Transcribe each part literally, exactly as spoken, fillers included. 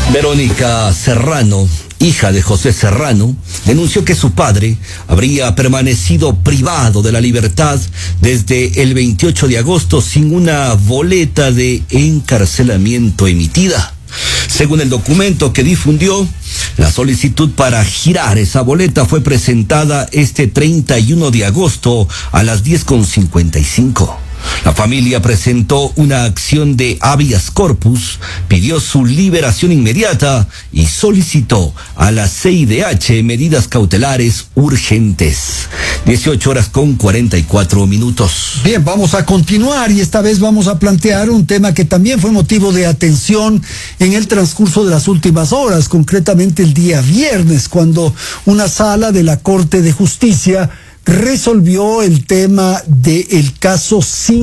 Verónica Serrano, hija de José Serrano, denunció que su padre habría permanecido privado de la libertad desde el veintiocho de agosto sin una boleta de encarcelamiento emitida. Según el documento que difundió, la solicitud para girar esa boleta fue presentada este treinta y uno de agosto a las diez con cincuenta y cinco. La familia presentó una acción de habeas corpus, pidió su liberación inmediata y solicitó a la C I D H medidas cautelares urgentes. dieciocho horas con cuarenta y cuatro minutos. Bien, vamos a continuar y esta vez vamos a plantear un tema que también fue motivo de atención en el transcurso de las últimas horas, concretamente el día viernes, cuando una sala de la Corte de Justicia resolvió el tema del caso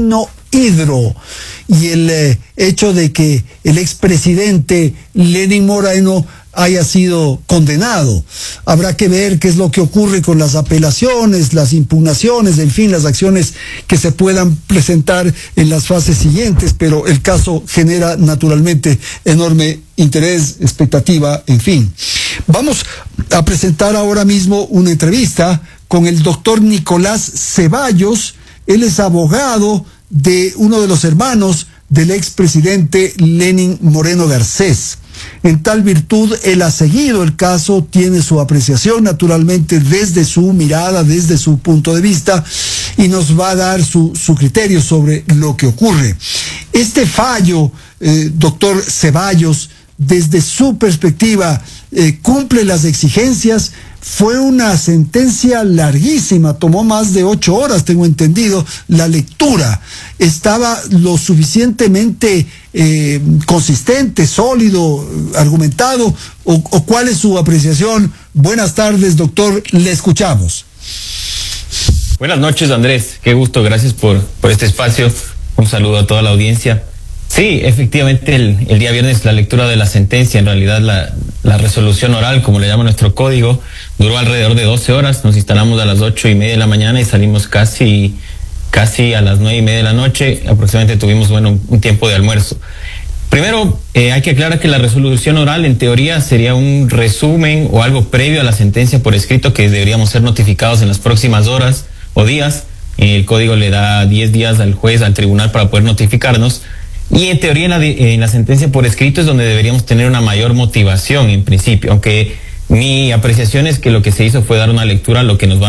Sinohydro y el eh, hecho de que el expresidente Lenín Moreno haya sido condenado. Habrá que ver qué es lo que ocurre con las apelaciones, las impugnaciones, en fin, las acciones que se puedan presentar en las fases siguientes, pero el caso genera naturalmente enorme interés, expectativa, en fin. Vamos a presentar ahora mismo una entrevista con el doctor Nicolás Ceballos. Él es abogado de uno de los hermanos del expresidente Lenín Moreno Garcés. En tal virtud, él ha seguido el caso, tiene su apreciación naturalmente desde su mirada, desde su punto de vista, y nos va a dar su, su criterio sobre lo que ocurre. Este fallo, eh, doctor Ceballos, desde su perspectiva, eh, cumple las exigencias. Fue una sentencia larguísima, tomó más de ocho horas, tengo entendido, la lectura. Estaba lo suficientemente eh, consistente, sólido, argumentado, o, o ¿cuál es su apreciación? Buenas tardes, doctor, le escuchamos. Buenas noches, Andrés, qué gusto, gracias por, por este espacio. Un saludo a toda la audiencia. Sí, efectivamente, el, el día viernes la lectura de la sentencia, en realidad la, la resolución oral, como le llama nuestro código, duró alrededor de doce horas. Nos instalamos a las ocho y media de la mañana y salimos casi, casi a las nueve y media de la noche. Aproximadamente tuvimos, bueno, un, un tiempo de almuerzo. Primero, eh, hay que aclarar que la resolución oral, en teoría, sería un resumen o algo previo a la sentencia por escrito que deberíamos ser notificados en las próximas horas o días. El código le da diez días al juez, al tribunal, para poder notificarnos. Y en teoría en la, en la sentencia por escrito es donde deberíamos tener una mayor motivación en principio, aunque mi apreciación es que lo que se hizo fue dar una lectura a lo que nos va